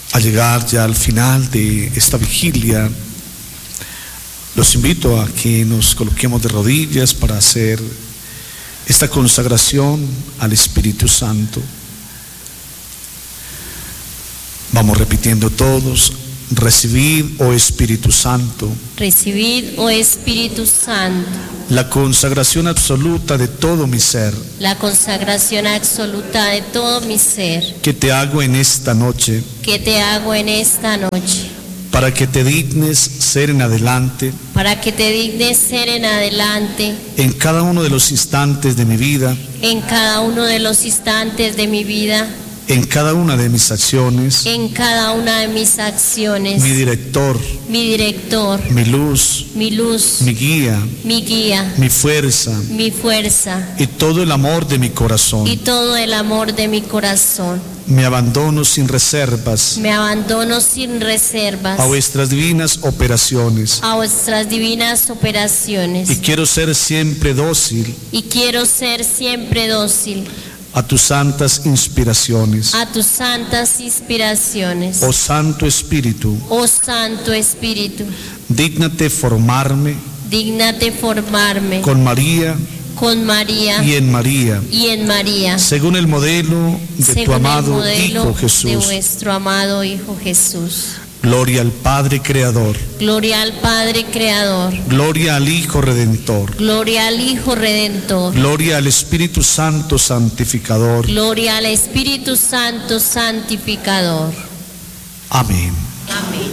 Al llegar ya al final de esta vigilia, los invito a que nos coloquemos de rodillas para hacer esta consagración al Espíritu Santo. Vamos repitiendo todos: recibid, oh Espíritu Santo. Recibid, oh Espíritu Santo. La consagración absoluta de todo mi ser. La consagración absoluta de todo mi ser. Que te hago en esta noche. Que te hago en esta noche. Para que te dignes ser en adelante. Para que te dignes ser en adelante. En cada uno de los instantes de mi vida. En cada uno de los instantes de mi vida. En cada una de mis acciones. En cada una de mis acciones. Mi director. Mi director. Mi luz. Mi luz. Mi guía. Mi guía. Mi fuerza. Mi fuerza. Y todo el amor de mi corazón. Y todo el amor de mi corazón. Me abandono sin reservas. Me abandono sin reservas. A vuestras divinas operaciones. A vuestras divinas operaciones. Y quiero ser siempre dócil. Y quiero ser siempre dócil. A tus santas inspiraciones. A tus santas inspiraciones. Oh Santo Espíritu. Oh Santo Espíritu. Dígnate formarme. Dígnate formarme. Con María. Con María. Y en María. Y en María. Según el modelo de tu amado Hijo Jesús. De vuestro amado Hijo Jesús. Gloria al Padre Creador. Gloria al Padre Creador. Gloria al Hijo Redentor. Gloria al Hijo Redentor. Gloria al Espíritu Santo Santificador. Gloria al Espíritu Santo Santificador. Amén. Amén.